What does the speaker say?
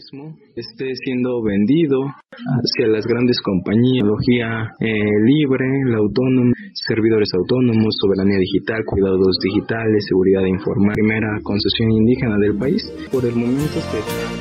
mismo esté siendo vendido hacia las grandes compañías, tecnología libre, la autónoma, servidores autónomos, soberanía digital, cuidados digitales, seguridad informática, primera concesión indígena del país. Por el momento